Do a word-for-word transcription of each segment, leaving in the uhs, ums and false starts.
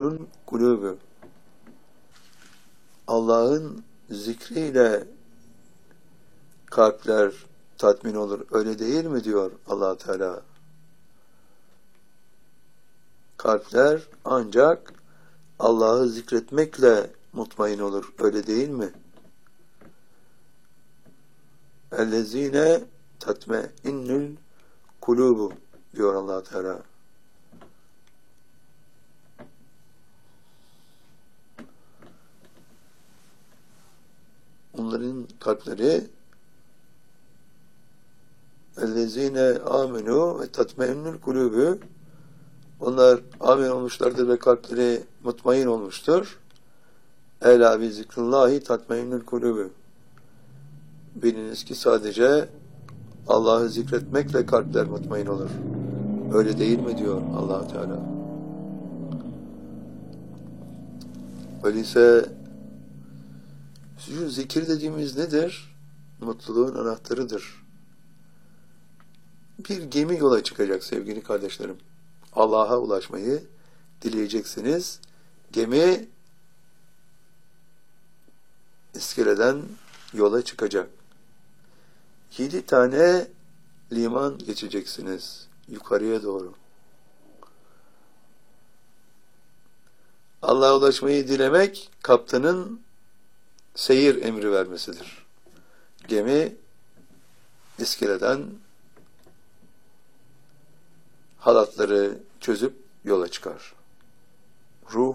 tatmainnul kulûbü. Allah'ın zikriyle kalpler tatmin olur. Öyle değil mi diyor Allah Teala? Kalpler ancak Allah'ı zikretmekle mutmain olur. Öyle değil mi? Ellezine tatmainnul kulûbü diyor Allah Teala. Onların kalpleri ellezine amenu ve tatmainnul kulûbü, onlar amin olmuşlardır ve kalpleri mutmain olmuştur. Ela bi zikrullahi tatmainnul kulûbü. Biliniz ki sadece Allah'ı zikretmekle kalpler mutmain olur. Öyle değil mi diyor Allah Teala. Öyleyse şu zikir dediğimiz nedir? Mutluluğun anahtarıdır. Bir gemi yola çıkacak sevgili kardeşlerim. Allah'a ulaşmayı dileyeceksiniz. Gemi iskeleden yola çıkacak. Yedi tane liman geçeceksiniz yukarıya doğru. Allah'a ulaşmayı dilemek, kaptanın seyir emri vermesidir. Gemi iskeleden halatları çözüp yola çıkar. Ruh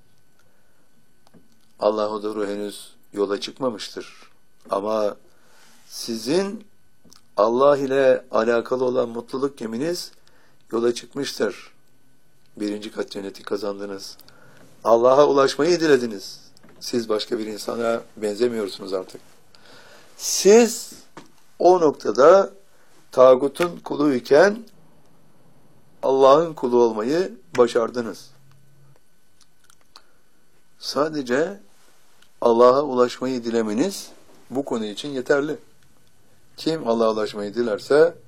Allah'a doğru henüz yola çıkmamıştır. Ama sizin Allah ile alakalı olan mutluluk geminiz yola çıkmıştır. Birinci kat cenneti kazandınız. Allah'a ulaşmayı dilediniz. Siz başka bir insana benzemiyorsunuz artık. Siz o noktada tağutun kulu iken Allah'ın kulu olmayı başardınız. Sadece Allah'a ulaşmayı dilemeniz bu konu için yeterli. Kim Allah'a ulaşmayı dilerse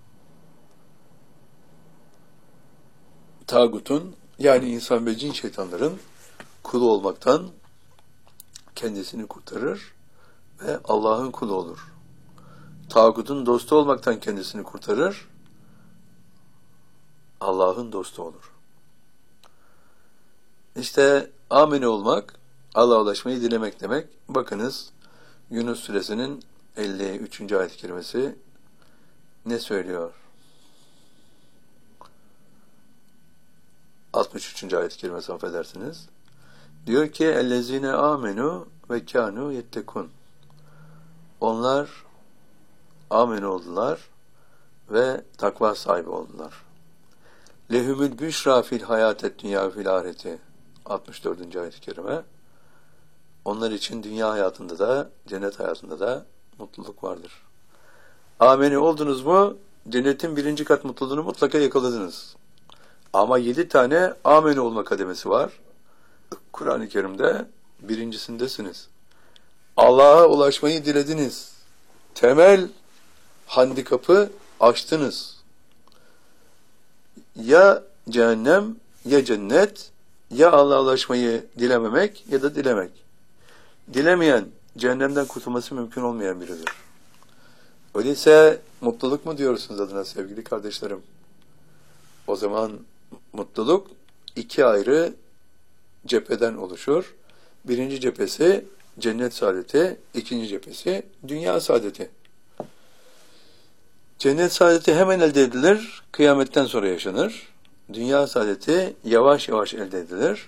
tağutun, yani insan ve cin şeytanların kulu olmaktan kendisini kurtarır ve Allah'ın kulu olur. Tağutun dostu olmaktan kendisini kurtarır, Allah'ın dostu olur. İşte amine olmak, Allah'a ulaşmayı dilemek demek. Bakınız Yunus suresinin elli üçüncü ayet-i kerimesi ne söylüyor? altmış üçüncü ayet-i kerimesi, affedersiniz. Diyor ki ellezine amenu ve kanu yettekun. Onlar amin oldular ve takva sahibi oldular. Lehumül büşra fil hayatet dünya fil ahireti. altmış dördüncü ayet-i kerime. Onlar için dünya hayatında da, cennet hayatında da mutluluk vardır. Ameni oldunuz mu, cennetin birinci kat mutluluğunu mutlaka yakaladınız. Ama yedi tane ameni olma kademesi var. Kur'an-ı Kerim'de birincisindesiniz. Allah'a ulaşmayı dilediniz. Temel handikapı aştınız. Ya cehennem, ya cennet, ya Allah'a ulaşmayı dilememek ya da dilemek. Dilemeyen, cehennemden kurtulması mümkün olmayan biridir. Öyleyse mutluluk mu diyorsunuz adına sevgili kardeşlerim? O zaman mutluluk iki ayrı cepheden oluşur. Birinci cephesi cennet saadeti, ikinci cephesi dünya saadeti. Cennet saadeti hemen elde edilir, kıyametten sonra yaşanır. Dünya saadeti yavaş yavaş elde edilir.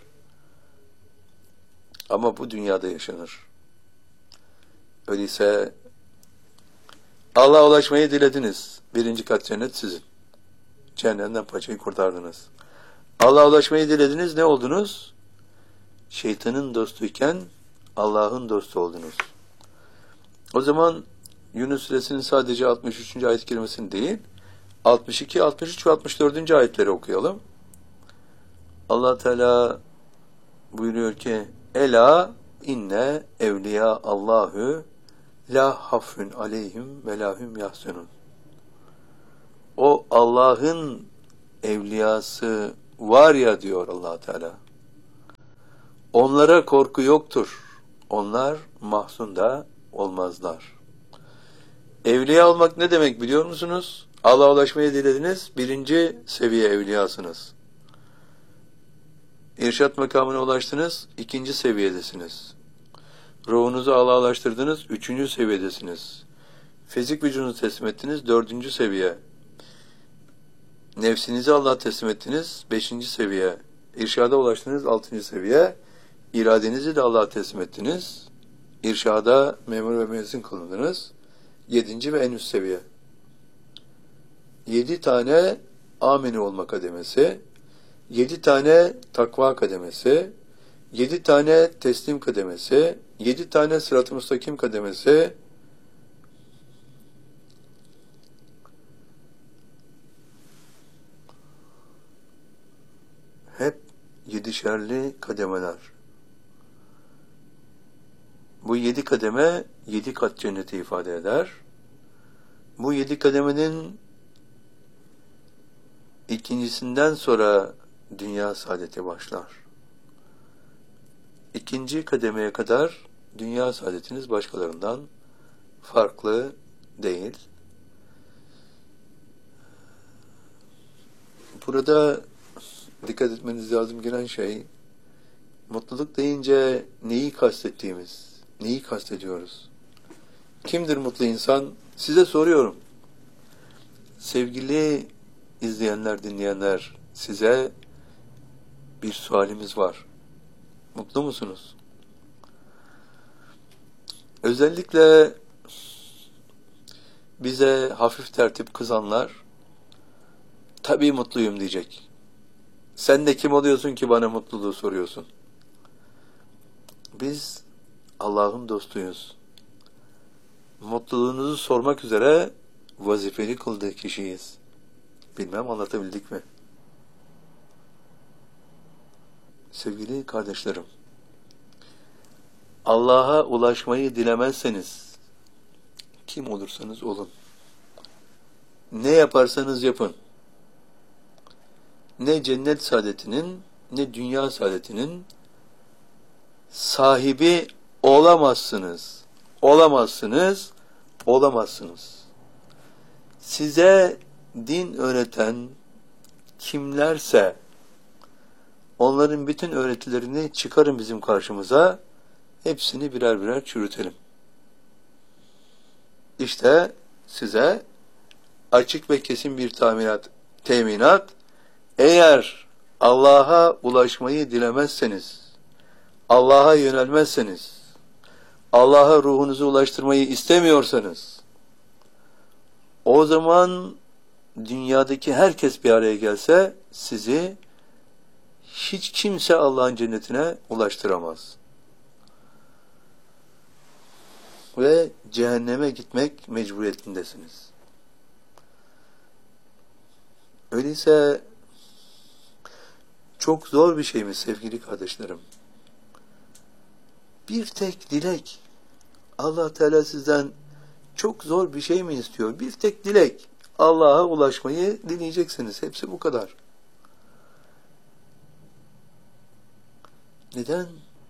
Ama bu dünyada yaşanır. Öyleyse Allah'a ulaşmayı dilediniz. Birinci kat cennet sizin. Cehennemden paçayı kurtardınız. Allah'a ulaşmayı dilediniz. Ne oldunuz? Şeytanın dostuyken Allah'ın dostu oldunuz. O zaman Yunus suresinin sadece altmış üçüncü ayet-i kerimesini değil, altmış iki, altmış üç ve altmış dördüncü ayetleri okuyalım. Allah Teala buyuruyor ki Ela inne evliya Allahu la hafun aleyhim ve lahum yahsunun. O Allah'ın evliyası var ya diyor Allah Teala. Onlara korku yoktur. Onlar mahzun da olmazlar. Evliya olmak ne demek biliyor musunuz? Allah'a ulaşmayı dilediniz, birinci seviye evliyasınız. İrşad makamına ulaştınız, ikinci seviyedesiniz. Ruhunuzu Allah'a ulaştırdınız, üçüncü seviyedesiniz. Fizik vücudunuzu teslim ettiniz, dördüncü seviye. Nefsinizi Allah'a teslim ettiniz, beşinci seviye. İrşada ulaştınız, altıncı seviye. İradenizi de Allah'a teslim ettiniz. İrşada memur ve müezzin kılındınız. Yedinci ve en üst seviye. Yedi tane amini olma kademesi, yedi tane takva kademesi, yedi tane teslim kademesi, yedi tane sırat-ı müstakim kademesi, hep yedişerli kademeler. Bu yedi kademe, yedi kat cenneti ifade eder. Bu yedi kademenin ikincisinden sonra dünya saadeti başlar. İkinci kademeye kadar dünya saadetiniz başkalarından farklı değil. Burada dikkat etmeniz lazım gelen şey, mutluluk deyince neyi kastettiğimiz, neyi kastediyoruz? Kimdir mutlu insan? Size soruyorum. Sevgili izleyenler, dinleyenler, size bir sualimiz var. Mutlu musunuz? Özellikle bize hafif tertip kızanlar, tabii mutluyum diyecek. Sen de kim oluyorsun ki bana mutluluğu soruyorsun? Biz Allah'ın dostuyuz. Mutluluğunuzu sormak üzere vazifeli kıldığı kişiyiz. Bilmem anlatabildik mi? Sevgili kardeşlerim, Allah'a ulaşmayı dilemezseniz, kim olursanız olun, ne yaparsanız yapın, ne cennet saadetinin, ne dünya saadetinin sahibi olamazsınız. Olamazsınız, olamazsınız. Size din öğreten kimlerse, onların bütün öğretilerini çıkarın bizim karşımıza, hepsini birer birer çürütelim. İşte size açık ve kesin bir teminat, teminat, eğer Allah'a ulaşmayı dilemezseniz, Allah'a yönelmezseniz, Allah'a ruhunuzu ulaştırmayı istemiyorsanız, o zaman dünyadaki herkes bir araya gelse sizi hiç kimse Allah'ın cennetine ulaştıramaz. Ve cehenneme gitmek mecburiyetindesiniz. Öyleyse çok zor bir şey mi sevgili kardeşlerim? Bir tek dilek. Allah Teala sizden çok zor bir şey mi istiyor? Bir tek dilek. Allah'a ulaşmayı dileyeceksiniz. Hepsi bu kadar. Neden?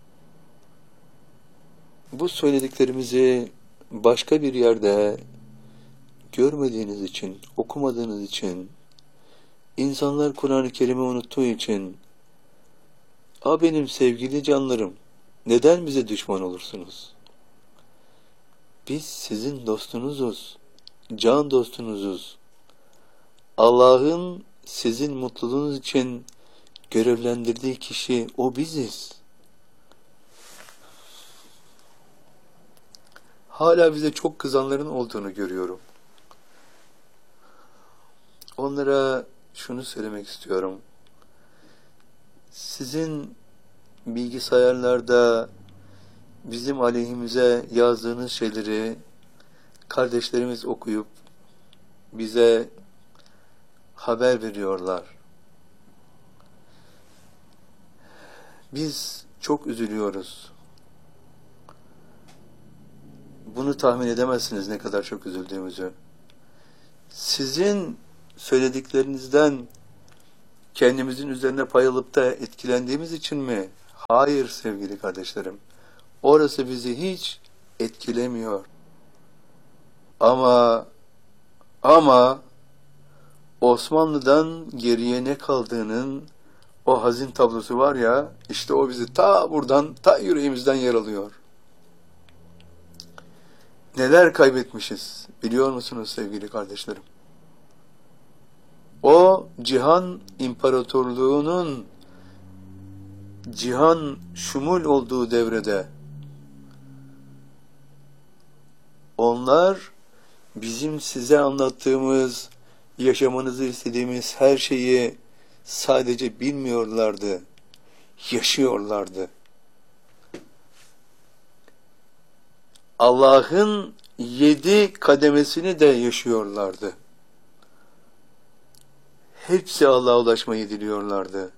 Bu söylediklerimizi başka bir yerde görmediğiniz için, okumadığınız için, insanlar Kur'an-ı Kerim'i unuttuğu için, "A benim sevgili canlarım, neden bize düşman olursunuz? Biz sizin dostunuzuz, can dostunuzuz. Allah'ın sizin mutluluğunuz için görevlendirdiği kişi o biziz." Hala bize çok kızanların olduğunu görüyorum. Onlara şunu söylemek istiyorum. Sizin bilgisayarlarda bizim aleyhimize yazdığınız şeyleri kardeşlerimiz okuyup bize haber veriyorlar. Biz çok üzülüyoruz. Bunu tahmin edemezsiniz ne kadar çok üzüldüğümüzü. Sizin söylediklerinizden kendimizin üzerine pay alıp da etkilendiğimiz için mi? Hayır sevgili kardeşlerim. Orası bizi hiç etkilemiyor. Ama ama Osmanlı'dan geriye ne kaldığının o hazin tablosu var ya, işte o bizi ta buradan, ta yüreğimizden yaralıyor. Neler kaybetmişiz biliyor musunuz sevgili kardeşlerim? O cihan imparatorluğunun cihan şumul olduğu devrede onlar bizim size anlattığımız, yaşamanızı istediğimiz her şeyi sadece bilmiyorlardı, yaşıyorlardı. Allah'ın yedi kademesini de yaşıyorlardı. Hepsi Allah'a ulaşmayı diliyorlardı.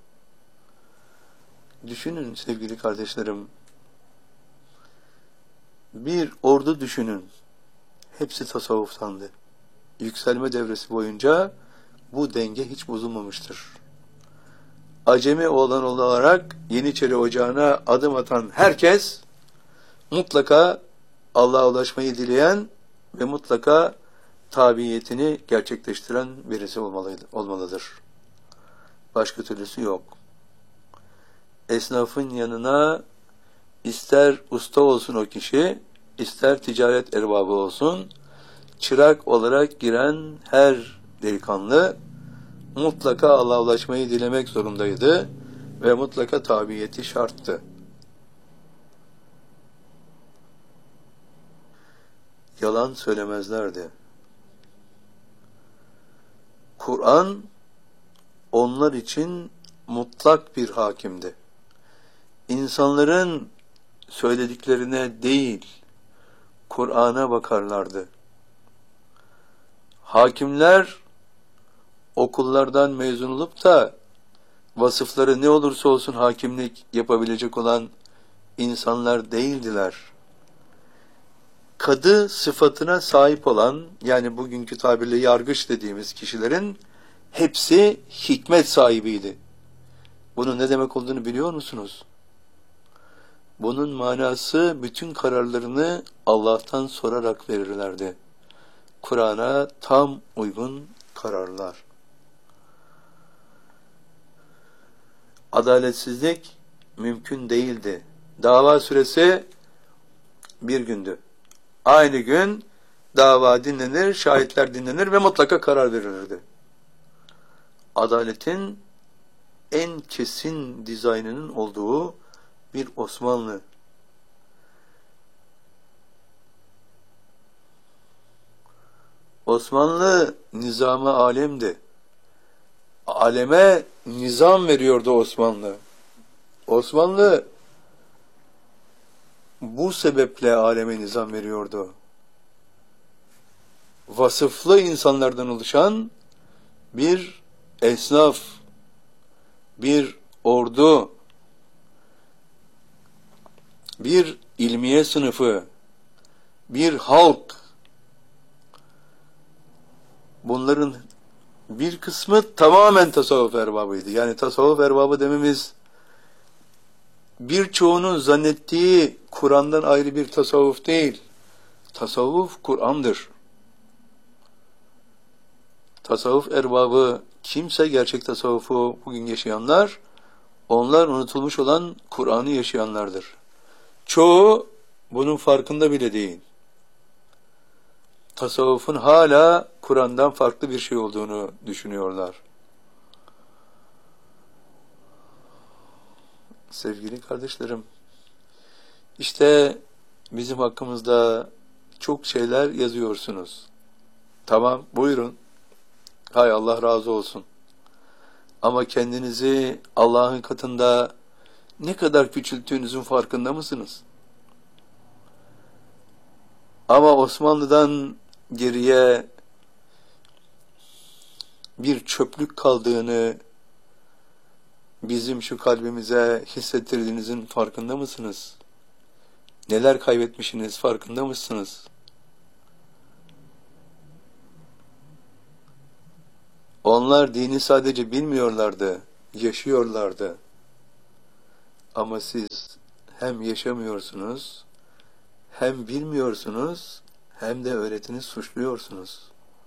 Düşünün sevgili kardeşlerim, bir ordu düşünün, hepsi tasavvuftandı. Yükselme devresi boyunca bu denge hiç bozulmamıştır. Acemi oğlan olarak Yeniçeri Ocağı'na adım atan herkes mutlaka Allah'a ulaşmayı dileyen ve mutlaka tabiyetini gerçekleştiren birisi olmalıydı, olmalıdır. Başka türlüsü yok. Esnafın yanına ister usta olsun o kişi, ister ticaret erbabı olsun, çırak olarak giren her delikanlı mutlaka Allah'a ulaşmayı dilemek zorundaydı ve mutlaka tabiyeti şarttı. Yalan söylemezlerdi. Kur'an onlar için mutlak bir hakimdi. İnsanların söylediklerine değil, Kur'an'a bakarlardı. Hakimler okullardan mezun olup da vasıfları ne olursa olsun hakimlik yapabilecek olan insanlar değildiler. Kadı sıfatına sahip olan, yani bugünkü tabirle yargıç dediğimiz kişilerin hepsi hikmet sahibiydi. Bunun ne demek olduğunu biliyor musunuz? Bunun manası bütün kararlarını Allah'tan sorarak verirlerdi. Kur'an'a tam uygun kararlar. Adaletsizlik mümkün değildi. Dava süresi bir gündü. Aynı gün dava dinlenir, şahitler dinlenir ve mutlaka karar verilirdi. Adaletin en kesin dizaynının olduğu bir Osmanlı. Osmanlı nizam-ı alemdi. Aleme nizam veriyordu Osmanlı. Osmanlı bu sebeple aleme nizam veriyordu. Vasıflı insanlardan oluşan bir esnaf, bir ordu, bir ilmiye sınıfı, bir halk. Bunların bir kısmı tamamen tasavvuf erbabıydı. Yani tasavvuf erbabı dememiz birçoğunun zannettiği Kur'an'dan ayrı bir tasavvuf değil. Tasavvuf Kur'an'dır. Tasavvuf erbabı kimse, gerçek tasavvufu bugün yaşayanlar, onlar unutulmuş olan Kur'an'ı yaşayanlardır. Çoğu bunun farkında bile değil. Tasavvufun hala Kur'an'dan farklı bir şey olduğunu düşünüyorlar. Sevgili kardeşlerim, işte bizim hakkımızda çok şeyler yazıyorsunuz. Tamam, buyurun. Hay Allah razı olsun. Ama kendinizi Allah'ın katında ne kadar küçülttüğünüzün farkında mısınız? Ama Osmanlı'dan geriye bir çöplük kaldığını bizim şu kalbimize hissettirdiğinizin farkında mısınız? Neler kaybetmişsiniz farkında mısınız? Onlar dini sadece bilmiyorlardı, yaşıyorlardı. Ama siz hem yaşamıyorsunuz, hem bilmiyorsunuz, hem de öğretini suçluyorsunuz.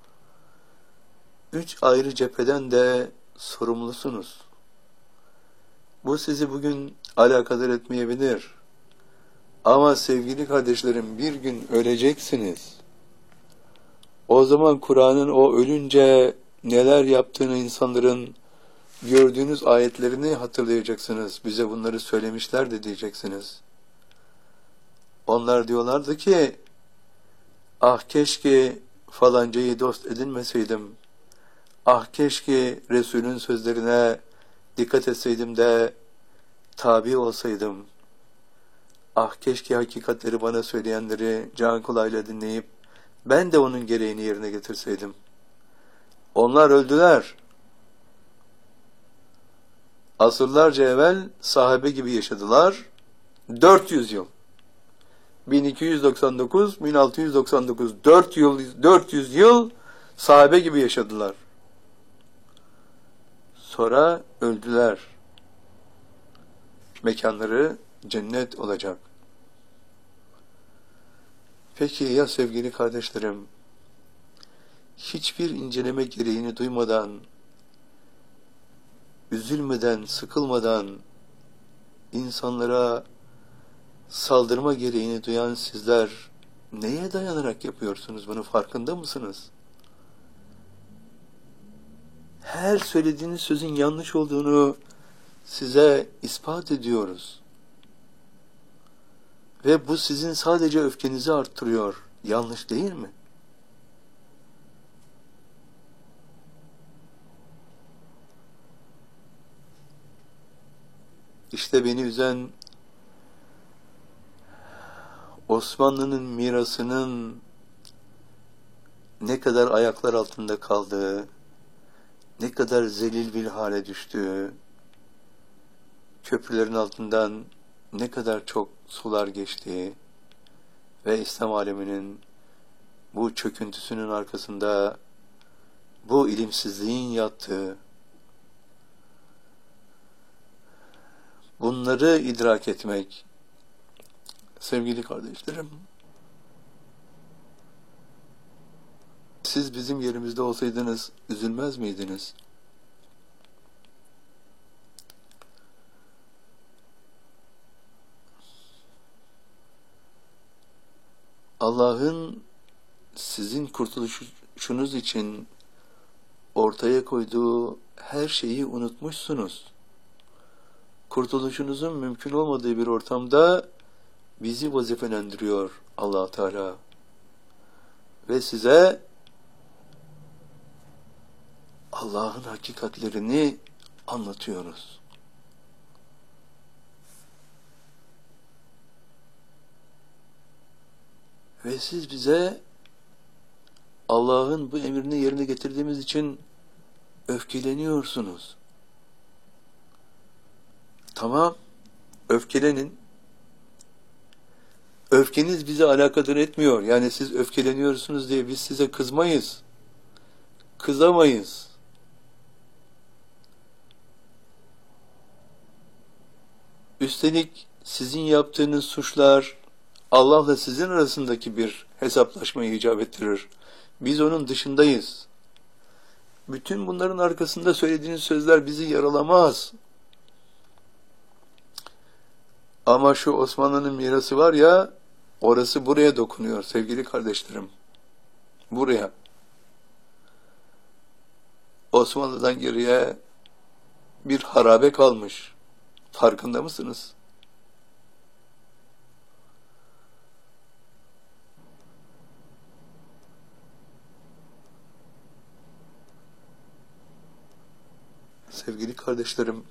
Üç ayrı cepheden de sorumlusunuz. Bu sizi bugün alakadar etmeyebilir. Ama sevgili kardeşlerim, bir gün öleceksiniz. O zaman Kur'an'ın o ölünce neler yaptığını insanların gördüğünüz ayetlerini hatırlayacaksınız. Bize bunları söylemişler de diyeceksiniz. Onlar diyorlardı ki, ah keşke falancayı dost edinmeseydim. Ah keşke Resul'ün sözlerine dikkat etseydim de tabi olsaydım. Ah keşke hakikatleri bana söyleyenleri can kulağıyla dinleyip ben de onun gereğini yerine getirseydim. Onlar öldüler. Asırlarca evvel sahabe gibi yaşadılar. dört yüz yıl. bin iki yüz doksan dokuz bin altı yüz doksan dokuz dört yıl dört yüz yıl sahabe gibi yaşadılar. Sonra öldüler. Mekanları cennet olacak. Peki ya sevgili kardeşlerim, hiçbir inceleme gereğini duymadan, üzülmeden, sıkılmadan insanlara saldırma gereğini duyan sizler neye dayanarak yapıyorsunuz, bunu farkında mısınız? Her söylediğiniz sözün yanlış olduğunu size ispat ediyoruz. Ve bu sizin sadece öfkenizi arttırıyor. Yanlış değil mi? İşte beni üzen Osmanlı'nın mirasının ne kadar ayaklar altında kaldığı, ne kadar zelil bir hale düştüğü, köprülerin altından ne kadar çok sular geçtiği ve İslam aleminin bu çöküntüsünün arkasında bu ilimsizliğin yattığı, bunları idrak etmek, sevgili kardeşlerim, siz bizim yerimizde olsaydınız üzülmez miydiniz? Allah'ın sizin kurtuluşunuz için ortaya koyduğu her şeyi unutmuşsunuz. Kurtuluşunuzun mümkün olmadığı bir ortamda bizi vazifelendiriyor Allah Teala. Ve size Allah'ın hakikatlerini anlatıyoruz. Ve siz bize Allah'ın bu emrini yerine getirdiğimiz için öfkeleniyorsunuz. Tamam, öfkelenin. Öfkeniz bizi alakadar etmiyor. Yani siz öfkeleniyorsunuz diye biz size kızmayız. Kızamayız. Üstelik sizin yaptığınız suçlar Allah'la sizin arasındaki bir hesaplaşmayı icap ettirir. Biz onun dışındayız. Bütün bunların arkasında söylediğiniz sözler bizi yaralamaz. Ama şu Osmanlı'nın mirası var ya, orası buraya dokunuyor sevgili kardeşlerim. Buraya. Osmanlı'dan geriye bir harabe kalmış. Farkında mısınız? Sevgili kardeşlerim,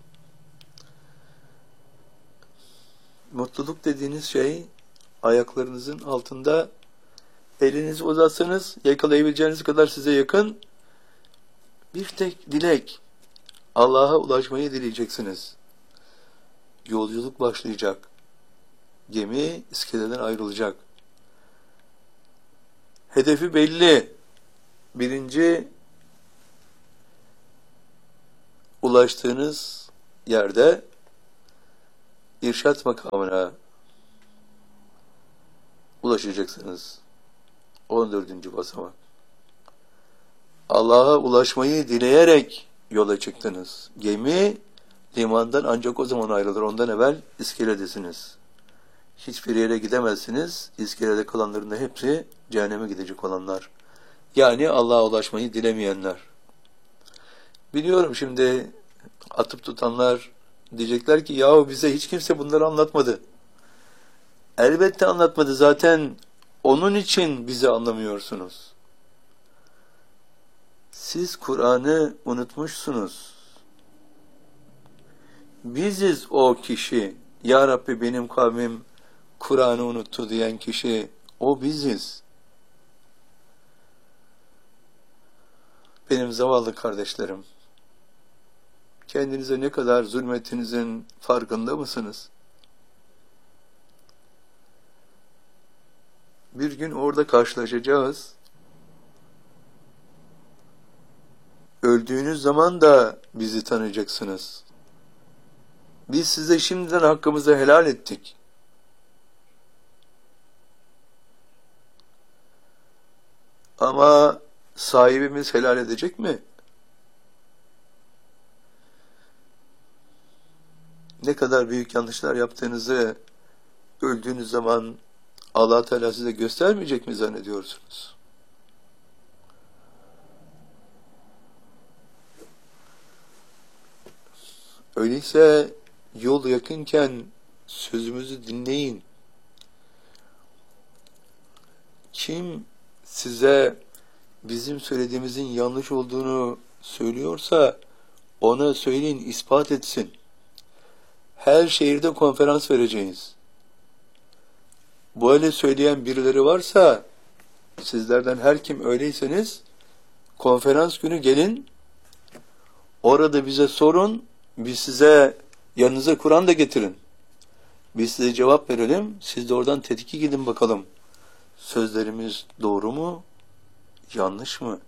mutluluk dediğiniz şey ayaklarınızın altında, elinizi uzatsanız yakalayabileceğiniz kadar size yakın bir tek dilek. Allah'a ulaşmayı dileyeceksiniz. Yolculuk başlayacak. Gemi iskeleden ayrılacak. Hedefi belli. Birinci, ulaştığınız yerde irşat makamına ulaşacaksınız. on dördüncü basamak. Allah'a ulaşmayı dileyerek yola çıktınız. Gemi limandan ancak o zaman ayrılır. Ondan evvel iskeledesiniz. Hiçbir yere gidemezsiniz. İskelede kalanların da hepsi cehenneme gidecek olanlar. Yani Allah'a ulaşmayı dilemeyenler. Biliyorum şimdi atıp tutanlar diyecekler ki yahu bize hiç kimse bunları anlatmadı. Elbette anlatmadı. Zaten onun için bizi anlamıyorsunuz. Siz Kur'an'ı unutmuşsunuz. Biziz o kişi. Ya Rabbi benim kavmim Kur'an'ı unuttu diyen kişi. O biziz. Benim zavallı kardeşlerim. Kendinize ne kadar zulmettinizin farkında mısınız? Bir gün orada karşılaşacağız. Öldüğünüz zaman da bizi tanıyacaksınız. Biz size şimdiden hakkımızı helal ettik. Ama sahibimiz helal edecek mi? Ne kadar büyük yanlışlar yaptığınızı öldüğünüz zaman Allah Teala size göstermeyecek mi zannediyorsunuz? Öyleyse yol yakınken sözümüzü dinleyin. Kim size bizim söylediğimizin yanlış olduğunu söylüyorsa ona söyleyin, ispat etsin. Her şehirde konferans vereceğiz. Böyle söyleyen birileri varsa, sizlerden her kim öyleyseniz, konferans günü gelin, orada bize sorun, biz size yanınıza Kur'an da getirin. Biz size cevap verelim, siz de oradan tetkik gidin bakalım. Sözlerimiz doğru mu, yanlış mı?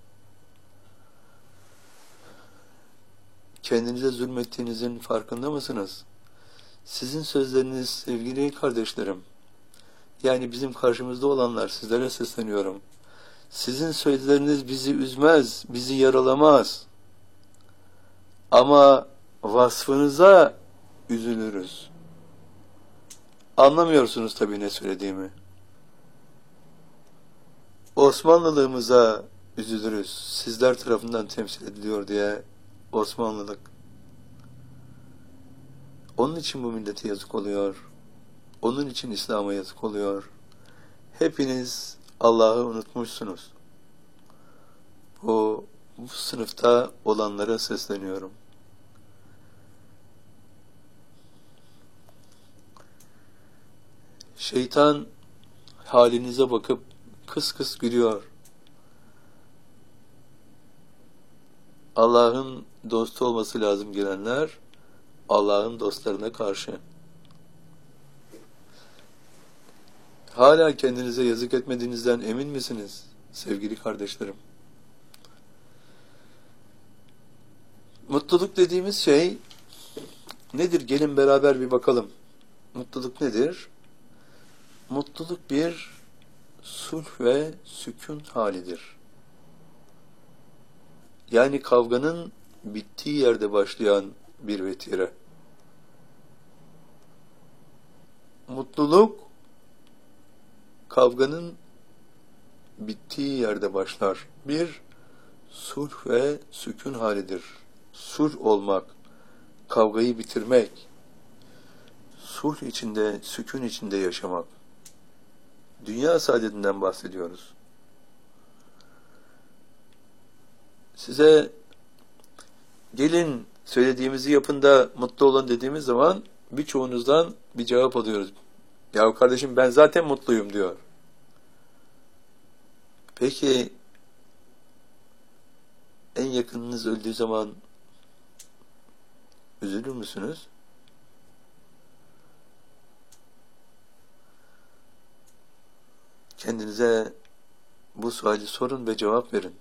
Kendinize zulmettiğinizin farkında mısınız? Sizin sözleriniz sevgili kardeşlerim, yani bizim karşımızda olanlar, sizlere sesleniyorum. Sizin sözleriniz bizi üzmez, bizi yaralamaz. Ama vasfınıza üzülürüz. Anlamıyorsunuz tabii ne söylediğimi. Osmanlılığımıza üzülürüz. Sizler tarafından temsil ediliyor diye Osmanlılık. Onun için bu millete yazık oluyor. Onun için İslam'a yazık oluyor. Hepiniz Allah'ı unutmuşsunuz. Bu, bu sınıfta olanlara sesleniyorum. Şeytan halinize bakıp kıs kıs gülüyor. Allah'ın dostu olması lazım gelenler, Allah'ın dostlarına karşı. Hala kendinize yazık etmediğinizden emin misiniz sevgili kardeşlerim? Mutluluk dediğimiz şey nedir? Gelin beraber bir bakalım. Mutluluk nedir? Mutluluk bir sulh ve sükun halidir. Yani kavganın bittiği yerde başlayan bir vetire. Mutluluk kavganın bittiği yerde başlar. Bir sulh ve sükun halidir. Sulh olmak, kavgayı bitirmek, sulh içinde, sükun içinde yaşamak. Dünya saadetinden bahsediyoruz. Size gelin söylediğimizi yapın da mutlu olun dediğimiz zaman birçoğunuzdan bir cevap alıyoruz. Ya kardeşim ben zaten mutluyum diyor. Peki en yakınınız öldüğü zaman üzülür müsünüz? Kendinize bu suali sorun ve cevap verin.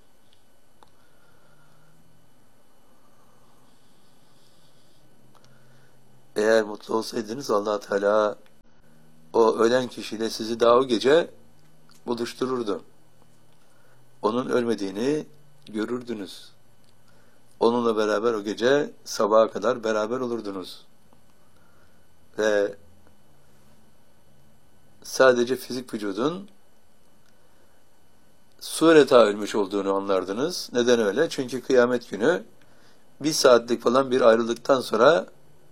Eğer mutlu olsaydınız Allah Teala o ölen kişiyle sizi daha o gece buluştururdu. Onun ölmediğini görürdünüz. Onunla beraber o gece sabaha kadar beraber olurdunuz. Ve sadece fizik vücudun sureta ölmüş olduğunu anlardınız. Neden öyle? Çünkü kıyamet günü bir saatlik falan bir ayrılıktan sonra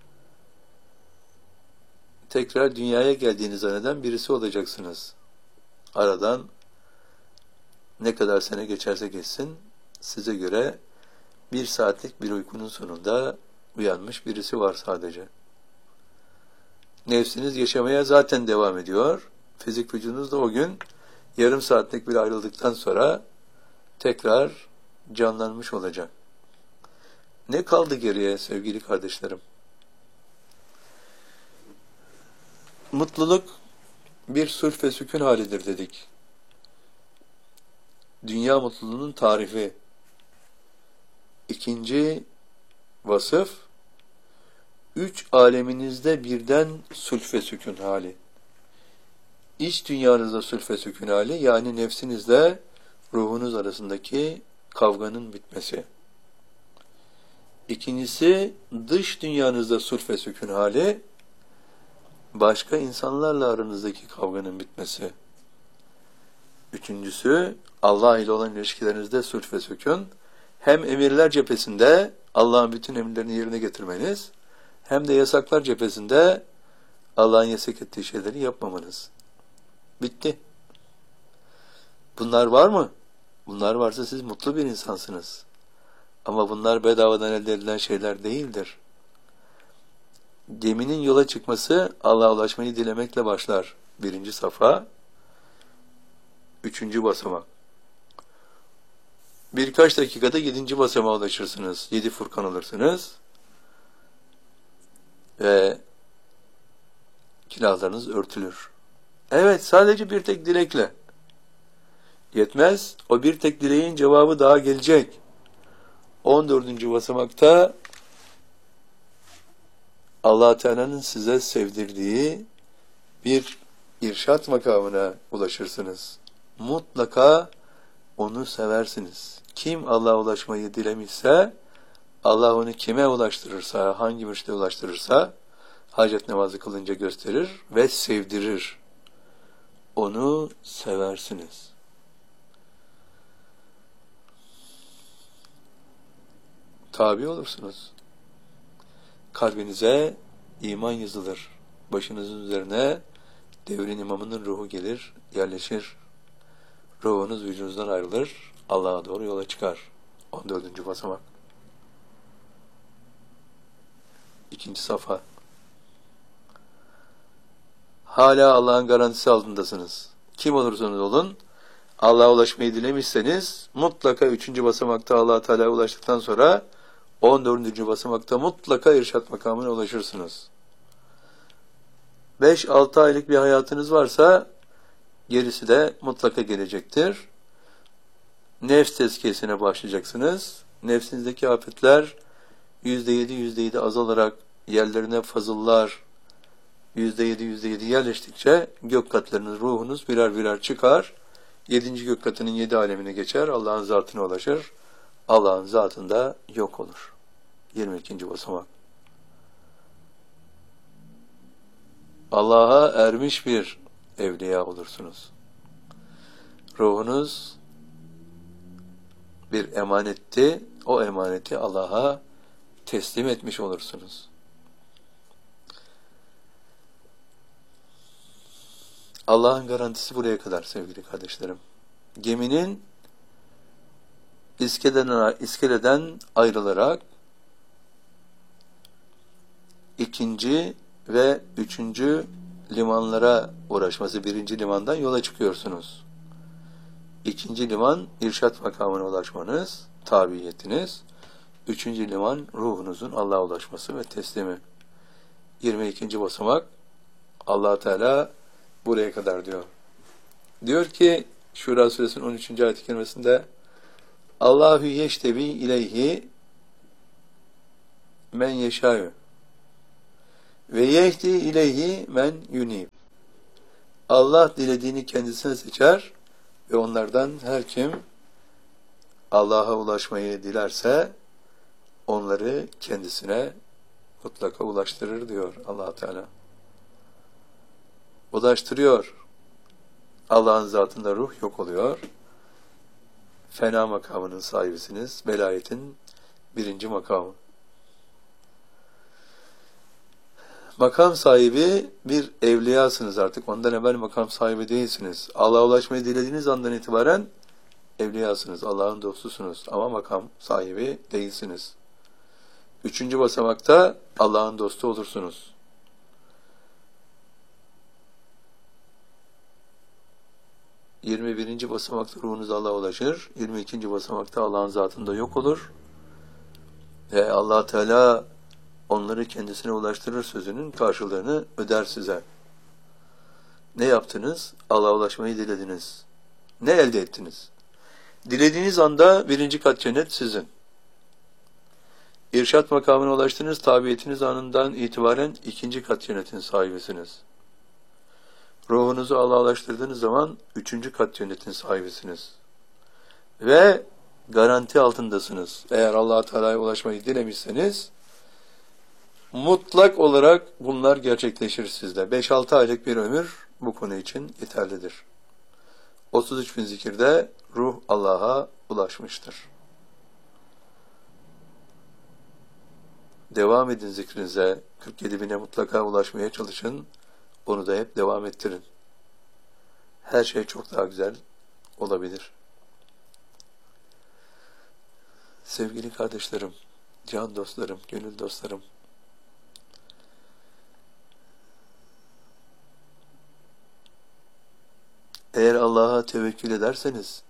tekrar dünyaya geldiğini zanneden birisi olacaksınız. Aradan ne kadar sene geçerse geçsin, size göre bir saatlik bir uykunun sonunda uyanmış birisi var sadece. Nefsiniz yaşamaya zaten devam ediyor. Fizik vücudunuz da o gün yarım saatlik bir ayrıldıktan sonra tekrar canlanmış olacak. Ne kaldı geriye sevgili kardeşlerim? Mutluluk bir sulh ve sükun halidir dedik. Dünya mutluluğunun tarifi. İkinci vasıf, üç aleminizde birden sulh ve sükun hali. İç dünyanızda sulh ve sükun hali, yani nefsinizle ruhunuz arasındaki kavganın bitmesi. İkincisi, dış dünyanızda sulh ve sükun hali, başka insanlarla aranızdaki kavganın bitmesi. Üçüncüsü, Allah ile olan ilişkilerinizde sulh ve sükun, hem emirler cephesinde Allah'ın bütün emirlerini yerine getirmeniz, hem de yasaklar cephesinde Allah'ın yasak ettiği şeyleri yapmamanız. Bitti. Bunlar var mı? Bunlar varsa siz mutlu bir insansınız. Ama bunlar bedavadan elde edilen şeyler değildir. Geminin yola çıkması Allah'a ulaşmayı dilemekle başlar. Birinci safa, üçüncü basamak. Birkaç dakikada yedinci basamağa ulaşırsınız. Yedi Furkan alırsınız. Ve günahlarınız örtülür. Evet, sadece bir tek dilekle. Yetmez. O bir tek dileğin cevabı daha gelecek. on dördüncü basamakta Allah Teala'nın size sevdirdiği bir irşat makamına ulaşırsınız. Mutlaka onu seversiniz. Kim Allah'a ulaşmayı dilemişse, Allah onu kime ulaştırırsa, hangi mürşide ulaştırırsa, hacet namazı kılınca gösterir ve sevdirir. Onu seversiniz. Tabi olursunuz. Kalbinize iman yazılır. Başınızın üzerine devrin imamının ruhu gelir, yerleşir. Ruhunuz vücudunuzdan ayrılır, Allah'a doğru yola çıkar. on dördüncü basamak. İkinci safa. Hala Allah'ın garantisi altındasınız. Kim olursanız olun, Allah'a ulaşmayı dilemişseniz, mutlaka üçüncü basamakta Allah Teala'ya ulaştıktan sonra on dördüncü basamakta mutlaka irşat makamına ulaşırsınız. beş altı aylık bir hayatınız varsa gerisi de mutlaka gelecektir. Nefs tezkiyesine başlayacaksınız. Nefsinizdeki afetler yüzde yedi yüzde yedi azalarak yerlerine fazıllar yüzde yedi yüzde yedi yerleştikçe gök katlarınız, ruhunuz birer birer çıkar. Yedinci gök katının yedi alemine geçer. Allah'ın zatına ulaşır. Allah'ın zatında yok olur. yirmi ikinci basamak. Allah'a ermiş bir evliya olursunuz. Ruhunuz bir emanetti. O emaneti Allah'a teslim etmiş olursunuz. Allah'ın garantisi buraya kadar sevgili kardeşlerim. Geminin iskeleden, iskeleden ayrılarak ikinci ve üçüncü limanlara uğraşması, birinci limandan yola çıkıyorsunuz. İkinci liman irşat makamına ulaşmanız, tabiyetiniz. Üçüncü liman ruhunuzun Allah'a ulaşması ve teslimi. yirmi ikinci basamak Allah Teala buraya kadar diyor. Diyor ki Şura suresinin on üçüncü ayet-i kerimesinde Allahu yeştebi ileyhi men yeşâ'yu. Ve yehdi ileyhi men yunib. Allah dilediğini kendisine seçer ve onlardan her kim Allah'a ulaşmayı dilerse onları kendisine mutlaka ulaştırır diyor Allah Teala. Ulaştırıyor. Allah'ın zatında ruh yok oluyor. Fena makamının sahibisiniz. Velayetin birinci makamı. Makam sahibi bir evliyasınız artık. Ondan evvel makam sahibi değilsiniz. Allah'a ulaşmayı dilediğiniz andan itibaren evliyasınız. Allah'ın dostusunuz. Ama makam sahibi değilsiniz. Üçüncü basamakta Allah'ın dostu olursunuz. Yirmi birinci basamakta ruhunuz Allah'a ulaşır. Yirmi ikinci basamakta Allah'ın zatında yok olur. Ve Allah Teala onları kendisine ulaştırır sözünün karşılığını öder size. Ne yaptınız? Allah'a ulaşmayı dilediniz. Ne elde ettiniz? Dilediğiniz anda birinci kat cennet sizin. İrşat makamına ulaştınız, tabiyetiniz anından itibaren ikinci kat cennetin sahibisiniz. Ruhunuzu Allah'a ulaştırdığınız zaman üçüncü kat cennetin sahibisiniz. Ve garanti altındasınız. Eğer Allah Teala'ya ulaşmayı dilemişseniz mutlak olarak bunlar gerçekleşir sizde. beş altı aylık bir ömür bu konu için yeterlidir. otuz üç bin zikirde ruh Allah'a ulaşmıştır. Devam edin zikrinize. kırk yedi bine mutlaka ulaşmaya çalışın. Onu da hep devam ettirin. Her şey çok daha güzel olabilir. Sevgili kardeşlerim, can dostlarım, gönül dostlarım, eğer Allah'a tevekkül ederseniz,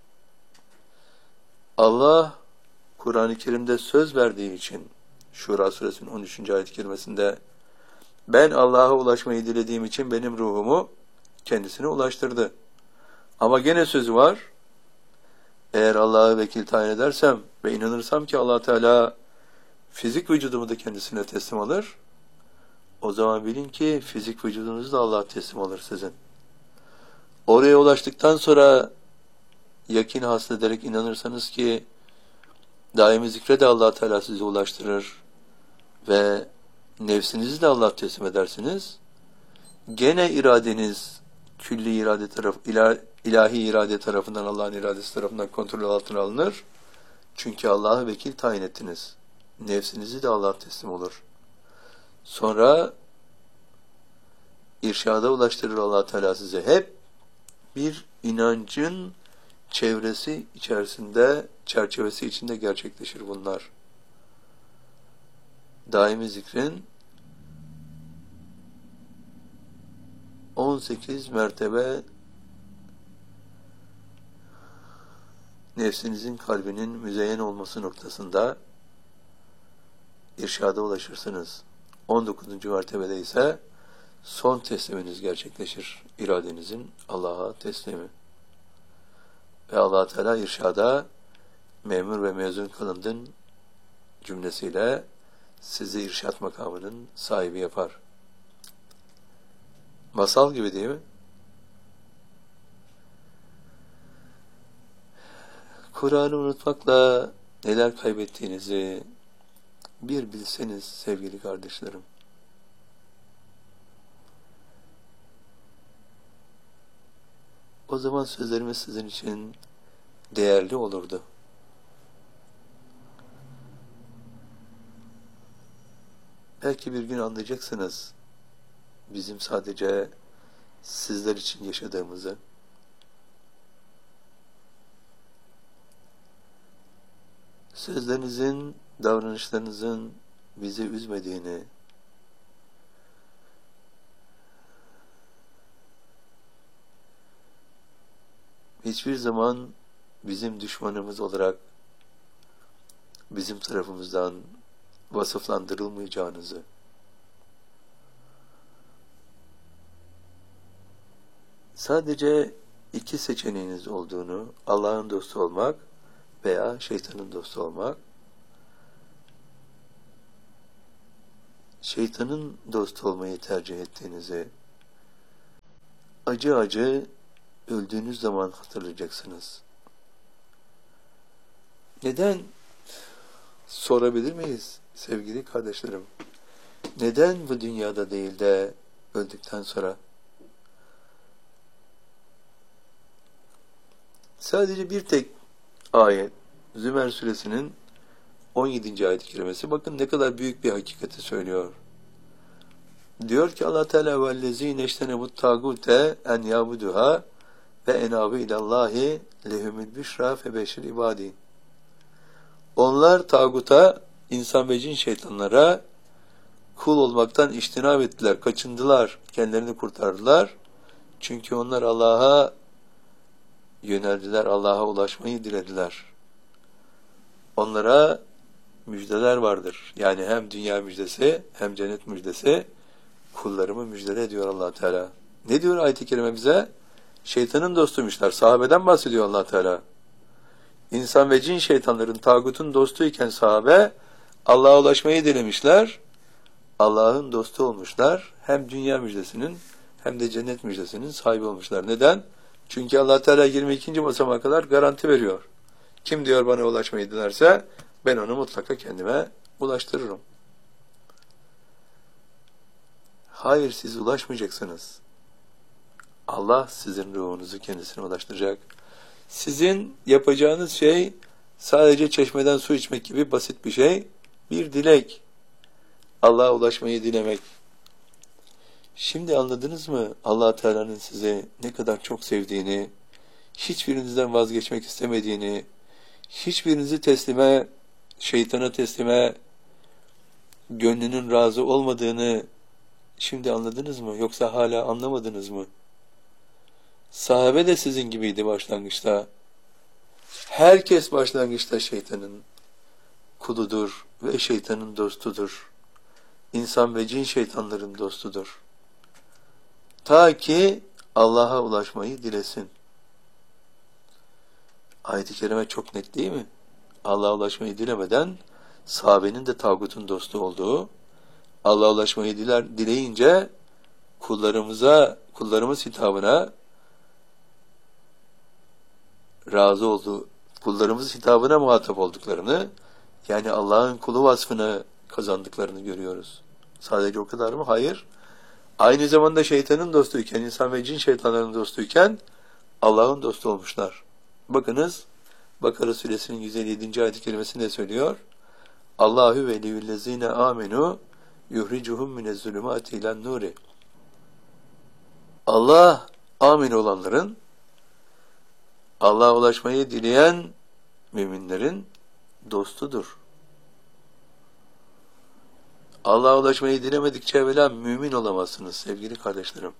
Allah Kur'an-ı Kerim'de söz verdiği için, Şura suresinin on üçüncü ayet-i kerimesinde, ben Allah'a ulaşmayı dilediğim için benim ruhumu kendisine ulaştırdı. Ama gene sözü var, eğer Allah'a vekil tayin edersem ve inanırsam ki Allah Teala fizik vücudumu da kendisine teslim alır, o zaman bilin ki fizik vücudunuzu da Allah teslim alır sizin. Oraya ulaştıktan sonra yakin hasıl ederek inanırsanız ki daimi zikre de Allah Teala sizi ulaştırır ve nefsinizi de Allah teslim edersiniz. Gene iradeniz külli irade taraf, ilahi irade tarafından, Allah'ın iradesi tarafından kontrol altına alınır. Çünkü Allah'a vekil tayin ettiniz. Nefsinizi de Allah teslim olur. Sonra irşada ulaştırır Allah Teala size. Hep bir inancın çevresi içerisinde, çerçevesi içinde gerçekleşir bunlar. Daimi zikrin on sekiz mertebe nefsinizin kalbinin müzeyyen olması noktasında irşada ulaşırsınız. on dokuzuncu mertebede ise son tesliminiz gerçekleşir. İradenizin Allah'a teslimi. Ve Allah Teala irşada memur ve mezun kılındın cümlesiyle sizi irşat makamının sahibi yapar. Masal gibi değil mi? Kur'an'ı unutmakla neler kaybettiğinizi bir bilseniz sevgili kardeşlerim. O zaman sözlerimiz sizin için değerli olurdu. Belki bir gün anlayacaksınız bizim sadece sizler için yaşadığımızı. Sözlerinizin, davranışlarınızın bizi üzmediğini, hiçbir zaman bizim düşmanımız olarak bizim tarafımızdan vasıflandırılmayacağınızı, sadece iki seçeneğiniz olduğunu, Allah'ın dostu olmak veya şeytanın dostu olmak. şeytanın dostu olmayı tercih ettiğinizi acı acı öldüğünüz zaman hatırlayacaksınız. Neden? Sorabilir miyiz sevgili kardeşlerim? Neden bu dünyada değil de öldükten sonra? Sadece bir tek ayet, Zümer suresinin on yedinci ayet-i kerimesi, bakın ne kadar büyük bir hakikati söylüyor. Diyor ki Allah Teala vellezîne iştenebut tâgûte en yâbuduhâ ve enâbu ilallâhi lehumul büşrâ febeşir ibâdîn. Onlar tağuta, insan ve cin şeytanlara kul olmaktan iştinab ettiler, kaçındılar, kendilerini kurtardılar. Çünkü onlar Allah'a yöneldiler, Allah'a ulaşmayı dilediler. Onlara müjdeler vardır. Yani hem dünya müjdesi hem cennet müjdesi, kullarımı müjdele ediyor Allah Teala. Ne diyor ayet-i kerime bize? Şeytanın dostuymuşlar. Sahabeden bahsediyor Allah Teala. İnsan ve cin şeytanların tağutun dostuyken sahabe Allah'a ulaşmayı dilemişler. Allah'ın dostu olmuşlar. Hem dünya müjdesinin hem de cennet müjdesinin sahibi olmuşlar. Neden? Çünkü Allah Teala yirmi ikinci basamağa kadar garanti veriyor. Kim diyor bana ulaşmayı dilerse ben onu mutlaka kendime ulaştırırım. Hayır, siz ulaşmayacaksınız. Allah sizin ruhunuzu kendisine ulaştıracak. Sizin yapacağınız şey sadece çeşmeden su içmek gibi basit bir şey. Bir dilek. Allah'a ulaşmayı dilemek. Şimdi anladınız mı Allah Teala'nın size ne kadar çok sevdiğini, hiçbirinizden vazgeçmek istemediğini, hiçbirinizi teslime, şeytana teslime, gönlünün razı olmadığını şimdi anladınız mı? Yoksa hala anlamadınız mı? Sahabe de sizin gibiydi başlangıçta. Herkes başlangıçta şeytanın kuludur ve şeytanın dostudur. İnsan ve cin şeytanların dostudur. Ta ki Allah'a ulaşmayı dilesin. Ayet-i kerime çok net değil mi? Allah'a ulaşmayı dilemeden sahabenin de tağutun dostu olduğu, Allah'a ulaşmayı diler, dileyince kullarımıza, kullarımız hitabına razı olduğu, kullarımız hitabına muhatap olduklarını, yani Allah'ın kulu vasfını kazandıklarını görüyoruz. Sadece o kadar mı? Hayır. Aynı zamanda şeytanın dostuyken, insan ve cin şeytanların dostuyken Allah'ın dostu olmuşlar. Bakınız, Bakara suresinin yüz elli yedinci ayet-i kerimesi ne söylüyor? Allahu veliyyüllezine amenu yuhricuhum minezzulümati ilen nuri. Allah, amin olanların, Allah'a ulaşmayı dileyen müminlerin dostudur. Allah'a ulaşmayı dilemedikçe evvela mümin olamazsınız sevgili kardeşlerim.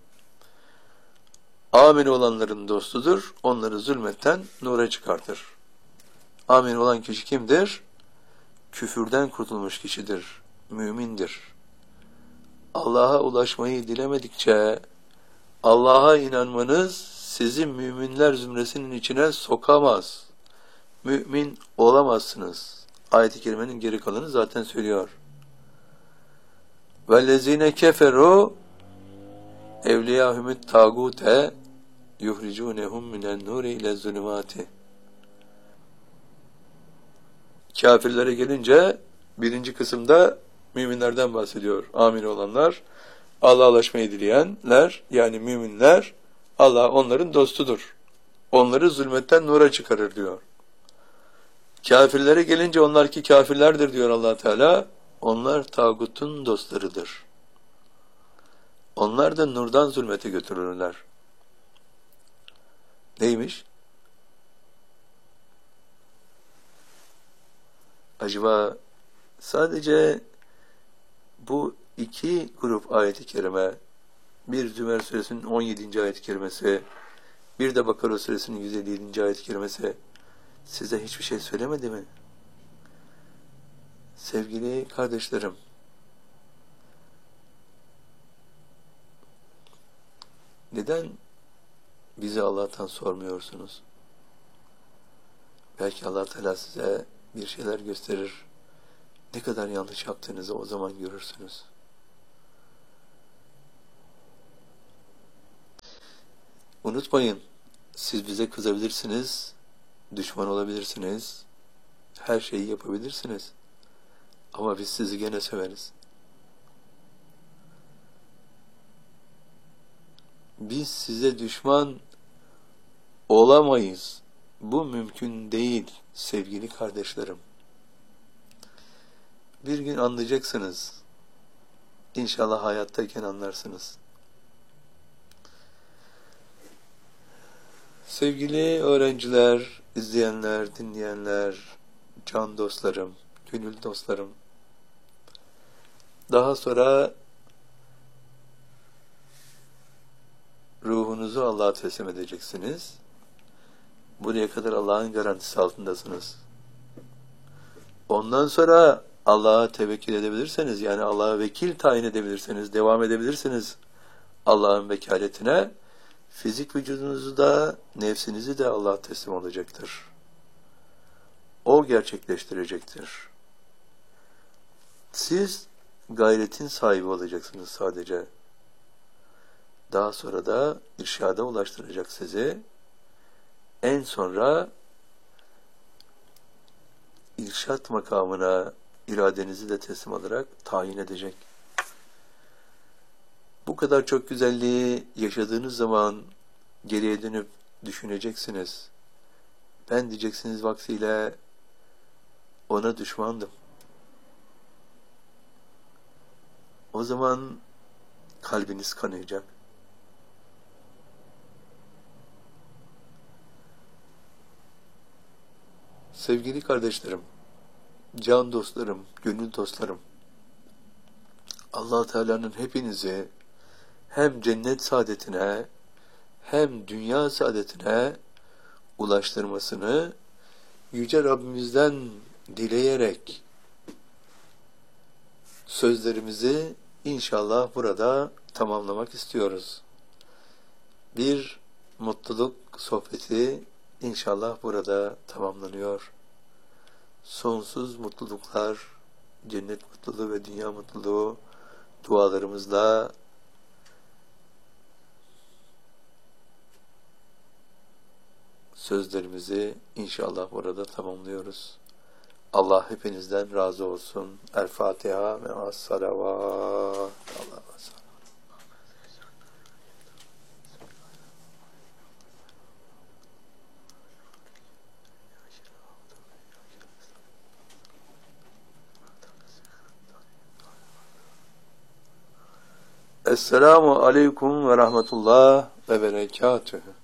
Amin olanların dostudur, onları zulmetten nura çıkartır. Amin olan kişi kimdir? Küfürden kurtulmuş kişidir, mümindir. Allah'a ulaşmayı dilemedikçe Allah'a inanmanız sizi müminler zümresinin içine sokamaz. Mümin olamazsınız. Ayet-i kerimenin geri kalanı zaten söylüyor. وَالَّذ۪ينَ كَفَرُوا اَوْلِيَاهُمُ التَّاغُوتَ يُخْرِجُونَهُمْ مِنَ النُّورِ اِلَى الظُّلُمَاتِ. Kafirlere gelince birinci kısımda müminlerden bahsediyor. Amin olanlar, Allah'a ulaşmayı dileyenler, yani müminler, Allah onların dostudur. Onları zulmetten nura çıkarır diyor. Kafirlere gelince onlar ki kafirlerdir diyor Allah Teala. Onlar tağutun dostlarıdır. Onlar da nurdan zulmete götürürler. Neymiş? Acaba sadece bu iki grup ayet-i kerime, bir Zümer suresinin on yedinci ayet-i kerimesi, bir de Bakara suresinin yüz elli yedinci ayet-i kerimesi size hiçbir şey söylemedi mi? Sevgili kardeşlerim, neden bizi Allah'tan sormuyorsunuz? Belki Allah Teala size bir şeyler gösterir. Ne kadar yanlış yaptığınızı o zaman görürsünüz. Unutmayın, siz bize kızabilirsiniz, düşman olabilirsiniz, her şeyi yapabilirsiniz. Ama biz sizi gene severiz. Biz size düşman olamayız. Bu mümkün değil sevgili kardeşlerim. Bir gün anlayacaksınız. İnşallah hayattayken anlarsınız. Sevgili öğrenciler, izleyenler, dinleyenler, can dostlarım, gönül dostlarım. Daha sonra ruhunuzu Allah'a teslim edeceksiniz. Buraya kadar Allah'ın garantisi altındasınız. Ondan sonra Allah'a tevekkül edebilirseniz, yani Allah'a vekil tayin edebilirseniz, devam edebilirsiniz Allah'ın vekaletine, fizik vücudunuzu da, nefsinizi de Allah'a teslim olacaktır. O gerçekleştirecektir. Siz gayretin sahibi olacaksınız sadece. Daha sonra da irşada ulaştıracak sizi. En sonra irşat makamına iradenizi de teslim alarak tayin edecek. Bu kadar çok güzelliği yaşadığınız zaman geriye dönüp düşüneceksiniz. Ben diyeceksiniz vaktiyle ona düşmandım. O zaman kalbiniz kanayacak. Sevgili kardeşlerim, can dostlarım, gönül dostlarım, Allah Teala'nın hepinizi hem cennet saadetine hem dünya saadetine ulaştırmasını Yüce Rabbimizden dileyerek sözlerimizi inşallah burada tamamlamak istiyoruz. Bir mutluluk sohbeti inşallah burada tamamlanıyor. Sonsuz mutluluklar, cennet mutluluğu ve dünya mutluluğu dualarımızla sözlerimizi inşallah burada tamamlıyoruz. Allah hepinizden razı olsun. El Fatiha ve as-salavat. Allah'a Esselamu aleyküm ve rahmetullah ve berekatühü.